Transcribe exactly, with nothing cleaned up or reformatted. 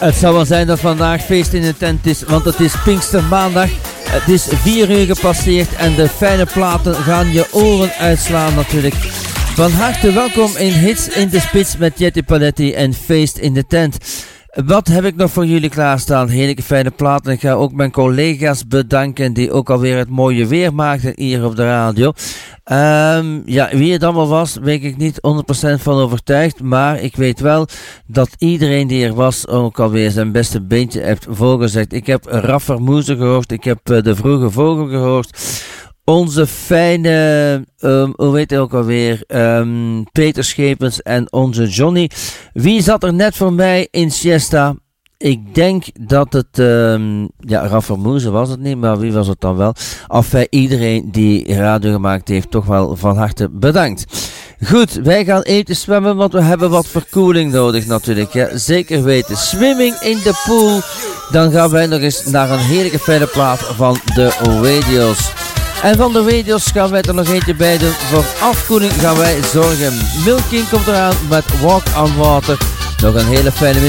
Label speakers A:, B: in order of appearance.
A: Het zal wel zijn dat vandaag feest in de tent is, want het is Pinkstermaandag. Het is vier uur gepasseerd en de fijne platen gaan je oren uitslaan natuurlijk. Van harte welkom in Hits in de Spits met Jetty Paletti en Feest in de Tent. Wat heb ik nog voor jullie klaarstaan? Heerlijke fijne platen. Ik ga ook mijn collega's bedanken die ook alweer het mooie weer maakten hier op de radio. Um, ja, wie het allemaal was, weet ik niet honderd procent van overtuigd. Maar ik weet wel dat iedereen die er was ook alweer zijn beste beentje heeft voorgezegd. Ik heb Raffer Moeze gehoord. Ik heb uh, De Vroege Vogel gehoord. Onze fijne, um, hoe heet hij ook alweer, um, Peter Schepens en onze Johnny. Wie zat er net voor mij in Siesta? Ik denk dat het, um, ja, Raffer Moeze was het niet, maar wie was het dan wel? Enfin, iedereen die radio gemaakt heeft, toch wel van harte bedankt. Goed, wij gaan eten zwemmen, want we hebben wat verkoeling nodig natuurlijk. Ja, zeker weten. Swimming in the pool. Dan gaan wij nog eens naar een heerlijke fijne plaat van de Radios. En van de Radios gaan wij er nog eentje bij doen. Voor afkoeling gaan wij zorgen. Milking komt eraan met Walk on Water. Nog een hele fijne middag.